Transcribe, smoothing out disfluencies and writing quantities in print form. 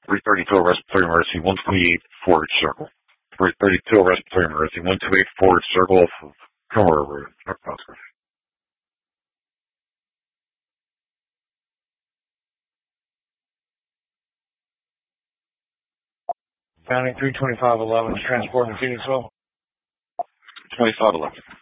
332 respiratory emergency, 128 forward circle. 332 respiratory emergency, 128 forward circle of Comer Road. County 32511 is transporting to Phoenixville. 2511.